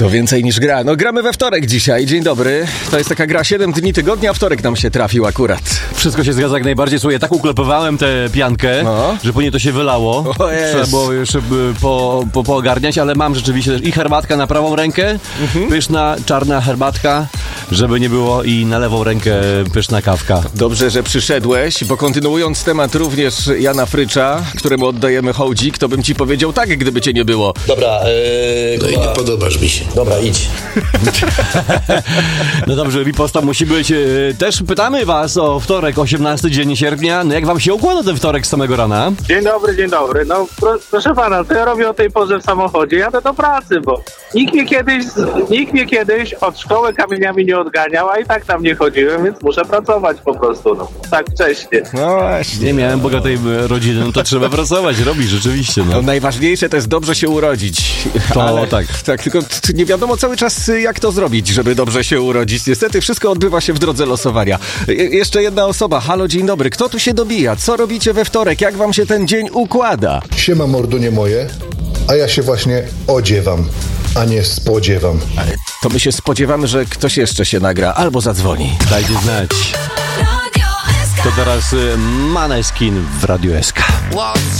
To więcej niż gra. No gramy we wtorek dzisiaj. Dzień dobry. To jest taka gra 7 dni tygodnia, a wtorek nam się trafił akurat. Wszystko się zgadza jak najbardziej. Słuchaj, tak uklepowałem tę piankę, że później to się wylało. Trzeba było jeszcze poogarniać, ale mam rzeczywiście i herbatka na prawą rękę, pyszna, czarna herbatka, żeby nie było, i na lewą rękę pyszna kawka. Dobrze, że przyszedłeś, bo kontynuując temat również Jana Frycza, któremu oddajemy hołdzik, to bym ci powiedział tak, gdyby cię nie było. Dobra, No i nie podobasz mi się. Dobra, idź. No dobrze, Riposta musi być. Też pytamy was o wtorek, 18 dzień sierpnia. No jak wam się układa ten wtorek z samego rana? Dzień dobry. No proszę pana, co ja robię o tej porze w samochodzie? Jadę do pracy, bo nikt mnie kiedyś od szkoły kamieniami nie odganiał, a i tak tam nie chodziłem, więc muszę pracować po prostu, no. Tak wcześnie. No właśnie. Nie miałem bogatej rodziny, no to trzeba pracować, robić rzeczywiście. No, najważniejsze to jest dobrze się urodzić. To ale, tak. Tylko nie wiadomo cały czas, jak to zrobić, żeby dobrze się urodzić. Niestety wszystko odbywa się w drodze losowania. Jeszcze jedna osoba. Halo, dzień dobry. Kto tu się dobija? Co robicie we wtorek? Jak wam się ten dzień układa? Siema mordunie moje, a ja się właśnie odziewam, a nie spodziewam. To my się spodziewamy, że ktoś jeszcze się nagra albo zadzwoni. Dajcie znać. To teraz Maneskin w Radiu SK.